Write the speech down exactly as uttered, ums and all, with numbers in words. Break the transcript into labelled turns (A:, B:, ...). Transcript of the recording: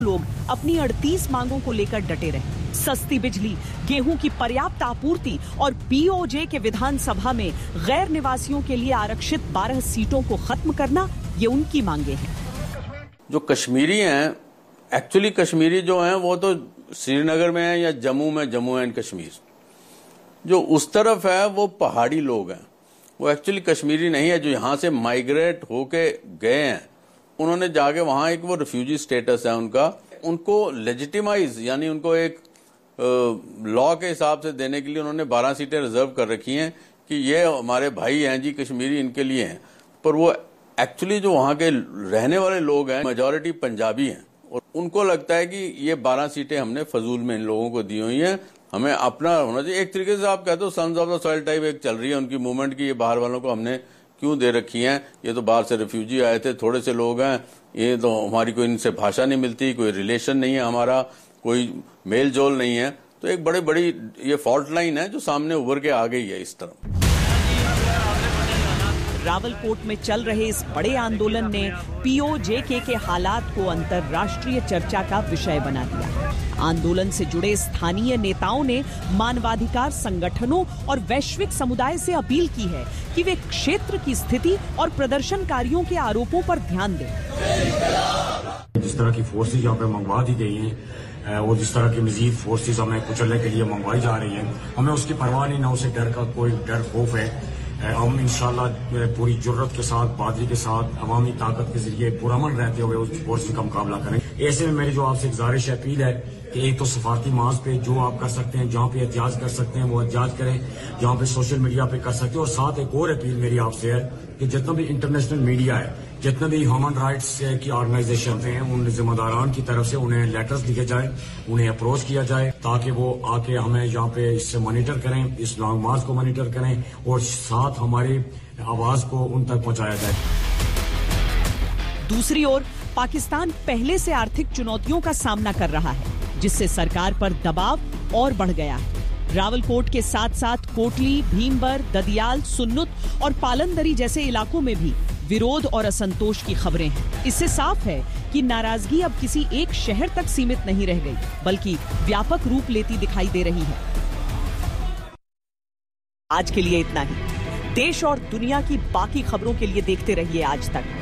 A: लोग अपनी अड़तीस मांगों को लेकर डटे रहे। सस्ती बिजली, गेहूं की पर्याप्त आपूर्ति और पीओजे के विधानसभा में गैर निवासियों के लिए आरक्षित बारह सीटों को खत्म करना, ये उनकी मांगे हैं।
B: जो कश्मीरी हैं, एक्चुअली कश्मीरी जो हैं वो तो श्रीनगर में है या जम्मू में, जम्मू एंड कश्मीर। जो उस तरफ है वो पहाड़ी लोग हैं, वो एक्चुअली कश्मीरी नहीं है। जो यहाँ से माइग्रेट होके गए हैं, उन्होंने जाके वहां एक वो रिफ्यूजी स्टेटस है उनका, उनको लेजिटिमाइज यानी उनको एक लॉ के हिसाब से देने के लिए उन्होंने बारह सीटें रिजर्व कर रखी हैं कि ये हमारे भाई हैं जी कश्मीरी, इनके लिए हैं। पर वो एक्चुअली जो वहां के रहने वाले लोग हैं मेजॉरिटी पंजाबी हैं, और उनको लगता है कि ये बारह सीटें हमने फजूल में इन लोगों को दी हुई हैं, हमें अपना होना चाहिए। एक तरीके से आप कहते हो sons of the soil type एक चल रही है उनकी मूवमेंट की, ये बाहर वालों को हमने क्यों दे रखी हैं, ये तो बाहर से रिफ्यूजी आए थे, थोड़े से लोग हैं, ये तो हमारी कोई इनसे भाषा नहीं मिलती, कोई रिलेशन नहीं है हमारा, कोई मेल जोल नहीं है। तो एक बड़ी बड़ी ये फॉल्ट लाइन है जो सामने उभर के आ गई है इस तरह।
A: रावलकोट में चल रहे इस बड़े आंदोलन ने पीओजेके के हालात को अंतर्राष्ट्रीय चर्चा का विषय बना दिया। आंदोलन से जुड़े स्थानीय नेताओं ने मानवाधिकार संगठनों और वैश्विक समुदाय से अपील की है कि वे क्षेत्र की स्थिति और प्रदर्शनकारियों के आरोपों पर ध्यान दें।
C: जिस तरह की फोर्सेज यहाँ पे मंगवा दी गई हैं और जिस तरह की मजीद फोर्सेज हमें कुचलने के लिए मंगवाई जा रही हैं, हमें उसकी परवाह नहीं, ना उसे डर का कोई डर खौफ है। हम इंशाल्लाह पूरी जुर्रत के साथ, बहादुरी के साथ, अवामी ताकत के जरिए पुरअमन रहते हुए उस फोर्स का मुकाबला करें। ऐसे में मेरी जो आपसे गुजारिश है, अपील है कि एक तो सफारती मार्च पे जो आप कर सकते हैं, जहाँ पे एहतियाज कर सकते हैं वो एहतियाज करें, जहाँ पे सोशल मीडिया पे कर सकते हैं। और साथ एक और अपील मेरी आपसे है कि जितना भी इंटरनेशनल मीडिया है, जितने भी ह्यूमन राइट्स की ऑर्गेनाइजेशन हैं, उन जिम्मेदारान की तरफ से उन्हें लेटर्स लिखे जाए, उन्हें अप्रोच किया जाए, ताकि वो आके हमें यहाँ पे इससे मॉनिटर करें, इस लॉन्ग मार्च को मॉनिटर करें और साथ हमारी आवाज को उन तक पहुंचाया जाए।
A: दूसरी ओर पाकिस्तान पहले से आर्थिक चुनौतियों का सामना कर रहा है, जिससे सरकार पर दबाव और बढ़ गया है। रावलकोट के साथ साथ कोटली, भीमबर, ददियाल, सुन्नुत और पालनदरी जैसे इलाकों में भी विरोध और असंतोष की खबरें हैं। इससे साफ है कि नाराजगी अब किसी एक शहर तक सीमित नहीं रह गई, बल्कि व्यापक रूप लेती दिखाई दे रही है। आज के लिए इतना ही। देश और दुनिया की बाकी खबरों के लिए देखते रहिए आज तक।